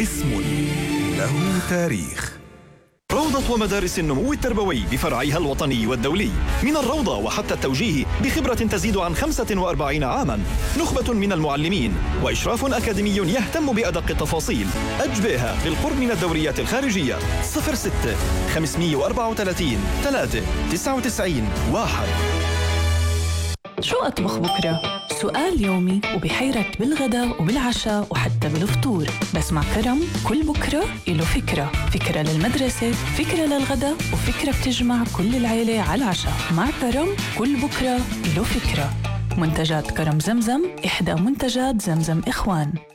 اسم له تاريخ. روضة ومدارس النمو التربوي بفرعيها الوطني والدولي، من الروضة وحتى التوجيه بخبرة تزيد عن 45 عاماً، نخبة من المعلمين وإشراف أكاديمي يهتم بأدق التفاصيل. أجبئها بالقرب من الدوريات الخارجية. 06 534 3 99 1. شو أطبخ بكرة؟ سؤال يومي وبحيرك بالغداء وبالعشاء وحتى بالفطور. بس مع كرم كل بكرة إله فكرة، فكرة للمدرسة، فكرة للغداء، وفكرة بتجمع كل العيلة على العشاء. مع كرم كل بكرة إله فكرة. منتجات كرم زمزم، إحدى منتجات زمزم إخوان.